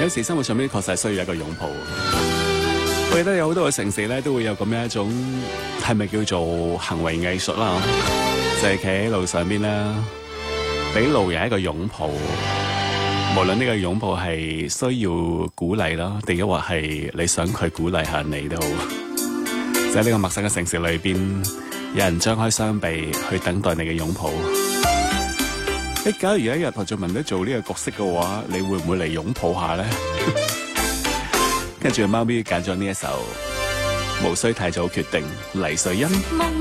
有時生活上面確實係需要一個擁抱。我記得有好多個城市咧都會有咁樣一種係咪叫做行為藝術啦，就係企喺路上邊啦，俾路人一個擁抱。無論呢個擁抱係需要鼓勵啦，定抑或係你想佢鼓勵下你都好。就喺呢個陌生嘅城市裏邊，有人張開雙臂去等待你嘅擁抱。假如有一日何俊文都做呢個角色嘅話，你會唔會嚟擁抱下呢？跟住貓咪揀咗呢一首無需太早決定，黎瑞恩。